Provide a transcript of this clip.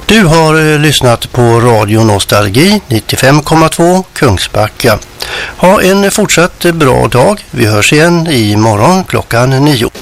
Du har lyssnat på Radio Nostalgi 95,2 Kungsbacka. Ha en fortsatt bra dag. Vi hörs igen imorgon klockan 9.